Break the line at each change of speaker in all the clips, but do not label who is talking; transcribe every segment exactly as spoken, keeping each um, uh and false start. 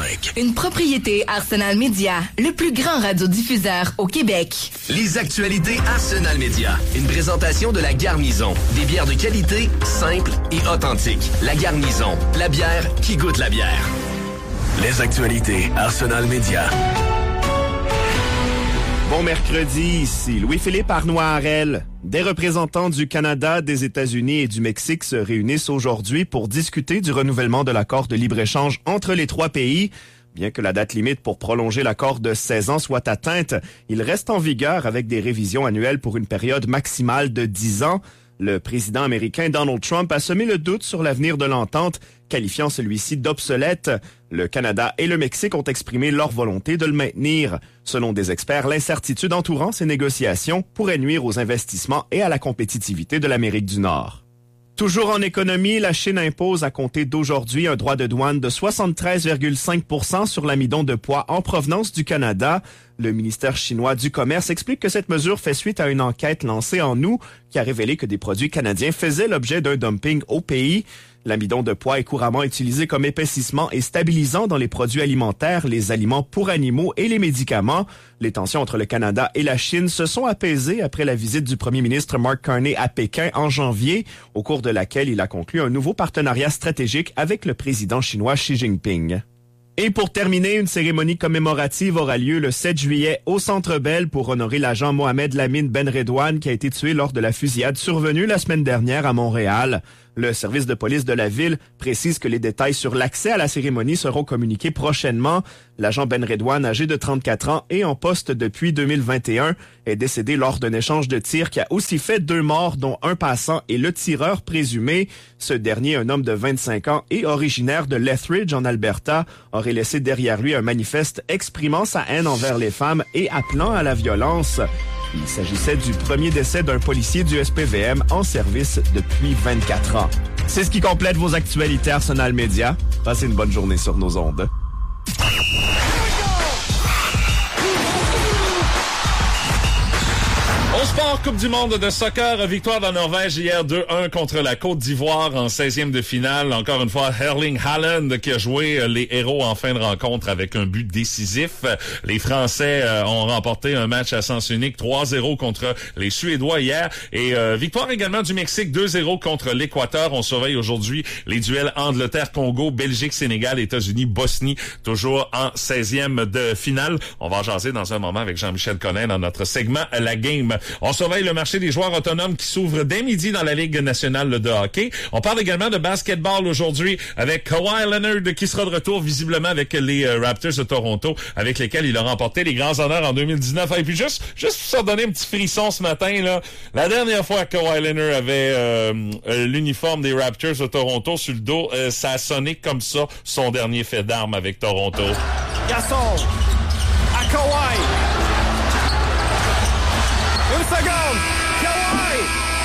cinq.
Une propriété Arsenal Media, le plus grand radiodiffuseur au Québec.
Les actualités Arsenal Media. Une présentation de La Garnison. Des bières de qualité, simples et authentiques. La Garnison, la bière qui goûte la bière. Les actualités Arsenal Media.
Bon mercredi, ici Louis-Philippe Arnois-Harel. Des représentants du Canada, des États-Unis et du Mexique se réunissent aujourd'hui pour discuter du renouvellement de l'accord de libre-échange entre les trois pays. Bien que la date limite pour prolonger l'accord de seize ans soit atteinte, il reste en vigueur avec des révisions annuelles pour une période maximale de dix ans. Le président américain Donald Trump a semé le doute sur l'avenir de l'entente, qualifiant celui-ci d'obsolète. Le Canada et le Mexique ont exprimé leur volonté de le maintenir. Selon des experts, l'incertitude entourant ces négociations pourrait nuire aux investissements et à la compétitivité de l'Amérique du Nord. Toujours en économie, la Chine impose à compter d'aujourd'hui un droit de douane de soixante-treize virgule cinq pour cent sur l'amidon de poids en provenance du Canada. Le ministère chinois du Commerce explique que cette mesure fait suite à une enquête lancée en août qui a révélé que des produits canadiens faisaient l'objet d'un dumping au pays. L'amidon de poids est couramment utilisé comme épaississement et stabilisant dans les produits alimentaires, les aliments pour animaux et les médicaments. Les tensions entre le Canada et la Chine se sont apaisées après la visite du premier ministre Mark Carney à Pékin en janvier, au cours de laquelle il a conclu un nouveau partenariat stratégique avec le président chinois Xi Jinping. Et pour terminer, une cérémonie commémorative aura lieu le sept juillet au Centre Bell pour honorer l'agent Mohamed Lamine Benredouane qui a été tué lors de la fusillade survenue la semaine dernière à Montréal. Le service de police de la ville précise que les détails sur l'accès à la cérémonie seront communiqués prochainement. L'agent Benredouane, âgé de trente-quatre ans et en poste depuis deux mille vingt et un, est décédé lors d'un échange de tirs qui a aussi fait deux morts, dont un passant et le tireur présumé. Ce dernier, un homme de vingt-cinq ans et originaire de Lethbridge en Alberta, aurait laissé derrière lui un manifeste exprimant sa haine envers les femmes et appelant à la violence. Il s'agissait du premier décès d'un policier du S P V M en service depuis vingt-quatre ans. C'est ce qui complète vos actualités Arsenal Media. Passez une bonne journée sur nos ondes.
Au sport, Coupe du monde de soccer, victoire de la Norvège hier deux un contre la Côte d'Ivoire en seizième de finale. Encore une fois, Erling Haaland qui a joué les héros en fin de rencontre avec un but décisif. Les Français euh, ont remporté un match à sens unique trois zéro contre les Suédois hier. Et euh, victoire également du Mexique deux zéro contre l'Équateur. On surveille aujourd'hui les duels Angleterre-Congo, Belgique-Sénégal, États-Unis-Bosnie, toujours en seizième de finale. On va en jaser dans un moment avec Jean-Michel Collin dans notre segment La Game. On surveille le marché des joueurs autonomes qui s'ouvre dès midi dans la Ligue nationale de hockey. On parle également de basketball aujourd'hui avec Kawhi Leonard qui sera de retour visiblement avec les euh, Raptors de Toronto avec lesquels il a remporté les grands honneurs en deux mille dix-neuf. Et puis juste, juste pour se donner un petit frisson ce matin, là, la dernière fois que Kawhi Leonard avait euh, euh, l'uniforme des Raptors de Toronto sur le dos, euh, ça a sonné comme ça son dernier fait d'armes avec Toronto.
Gasson à Kawhi. Une seconde! Kawhi!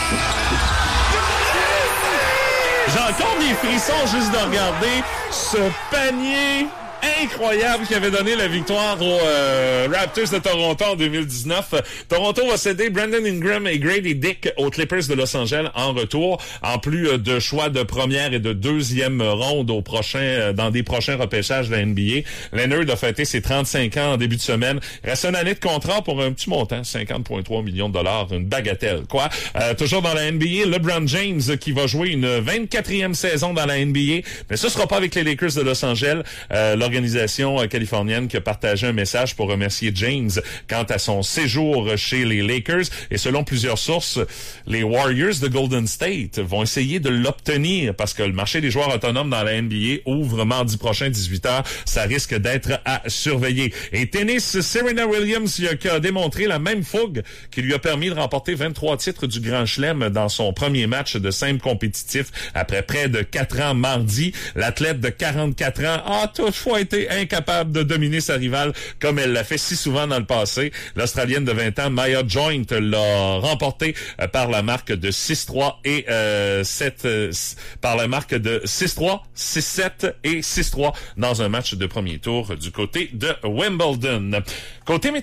J'ai encore des frissons juste de regarder ce panier incroyable qui avait donné la victoire aux euh, Raptors de Toronto en deux mille dix-neuf. Toronto va céder Brandon Ingram et Grady Dick aux Clippers de Los Angeles en retour, en plus de choix de première et de deuxième ronde au prochain, dans des prochains repêchages de la N B A. Leonard a fêté ses trente-cinq ans en début de semaine. Reste une année de contrat pour un petit montant, cinquante virgule trois millions de dollars, une bagatelle, quoi. Euh, toujours dans la N B A, LeBron James qui va jouer une vingt-quatrième saison dans la N B A, mais ce sera pas avec les Lakers de Los Angeles. Euh, L'organisation californienne qui a partagé un message pour remercier James quant à son séjour chez les Lakers. Et selon plusieurs sources, les Warriors de Golden State vont essayer de l'obtenir parce que le marché des joueurs autonomes dans la N B A ouvre mardi prochain dix-huit heures. Ça risque d'être à surveiller. Et tennis, Serena Williams qui a démontré la même fougue qui lui a permis de remporter vingt-trois titres du Grand Chelem dans son premier match de simple compétitif après près de quatre ans mardi. L'athlète de quarante-quatre ans a toutefois été incapable de dominer sa rivale comme elle l'a fait si souvent dans le passé. L'Australienne de vingt ans, Maya Joint, l'a remporté euh, par la marque de six trois et euh, sept euh, par la marque de six trois, six sept et six trois dans un match de premier tour du côté de Wimbledon. Côté météo,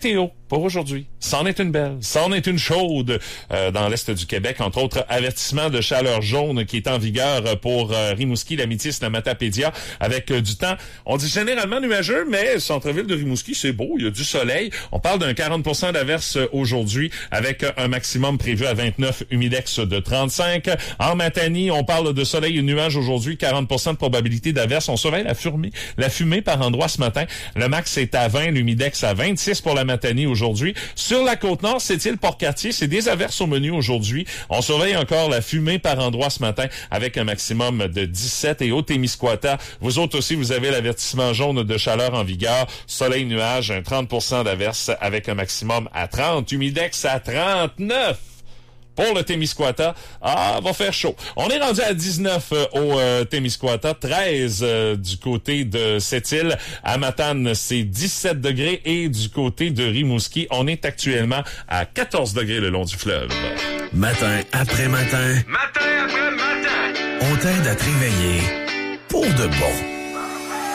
pour aujourd'hui. C'en est une belle, c'en est une chaude euh, dans l'est du Québec. Entre autres, avertissement de chaleur jaune qui est en vigueur pour euh, Rimouski, l'Amitis, le Matapédia, avec euh, du temps, on dit généralement nuageux, mais centre-ville de Rimouski, c'est beau, il y a du soleil. On parle d'un quarante pour cent d'averse aujourd'hui, avec un maximum prévu à vingt-neuf, humidex de trente-cinq. En Matanie, on parle de soleil et nuages aujourd'hui, quarante pour cent de probabilité d'averse. On surveille la fumée, la fumée par endroits ce matin. Le max est à vingt, l'humidex à vingt-six pour la Matanie aujourd'hui. Sur la Côte-Nord, c'est-il Port-Cartier, c'est des averses au menu aujourd'hui. On surveille encore la fumée par endroits ce matin avec un maximum de dix-sept. Et au Témiscouata, vous autres aussi, vous avez l'avertissement jaune de chaleur en vigueur. Soleil, nuage, un trente pour cent d'averse avec un maximum à trente. Humidex à trente-neuf. Pour le Témiscouata, ah, va faire chaud. On est rendu à dix-neuf euh, au euh, Témiscouata, treize euh, du côté de Sept-Îles. À Matane, c'est dix-sept degrés et du côté de Rimouski, on est actuellement à quatorze degrés le long du fleuve.
Matin après matin.
Matin après matin.
On t'aide à te réveiller pour de bon.